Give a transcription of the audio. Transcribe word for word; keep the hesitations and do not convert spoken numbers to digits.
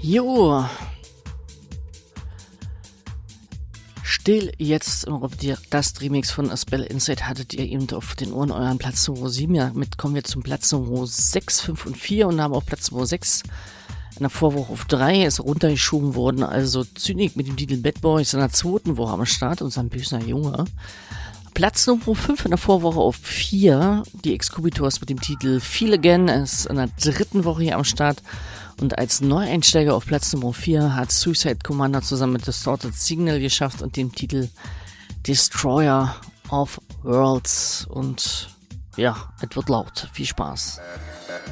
Jo. Still jetzt, ob ihr das Remix von A Spell Inside hattet ihr eben auf den Ohren euren Platz Nummer sieben. Ja, mit kommen wir zum Platz Nummer sechs, fünf und vier und haben auch Platz Nummer sechs in der Vorwoche auf drei ist runtergeschoben worden. Also Zynik mit dem Titel Bad Boys in der zweiten Woche am Start, unser böser Junge. Platz Nummer fünf in der Vorwoche auf vier. Die Excubitors mit dem Titel Feel Again ist in der dritten Woche hier am Start. Und als Neueinsteiger auf Platz Nummer vier hat Suicide Commander zusammen mit Distorted Signal geschafft und dem Titel Destroyer of Worlds. Und ja, es wird laut. Viel Spaß.